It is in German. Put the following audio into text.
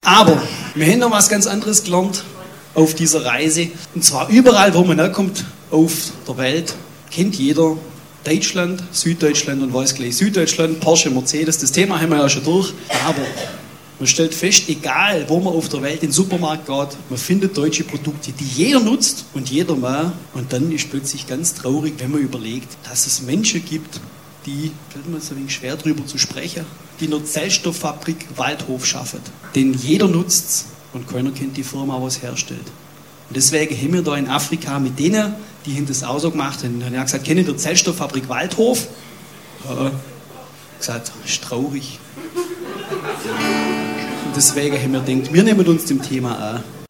Aber wir haben noch was ganz anderes gelernt auf dieser Reise. Und zwar überall, wo man herkommt auf der Welt, kennt jeder Deutschland, Süddeutschland und weiß gleich Süddeutschland, Porsche, Mercedes, das Thema haben wir ja schon durch. Aber man stellt fest, egal wo man auf der Welt in den Supermarkt geht, man findet deutsche Produkte, die jeder nutzt und jeder mal. Und dann ist plötzlich ganz traurig, wenn man überlegt, dass es Menschen gibt, die, fällt mir so ein wenig schwer drüber zu sprechen, die in der Zellstofffabrik Waldhof schaffen. Den jeder nutzt und keiner kennt die Firma, die es herstellt. Und deswegen haben wir da in Afrika mit denen, die das auch so gemacht haben, haben gesagt, kennt ihr die Zellstofffabrik Waldhof? Ja. Gesagt, ist traurig. Und deswegen haben wir gedacht, wir nehmen uns dem Thema an.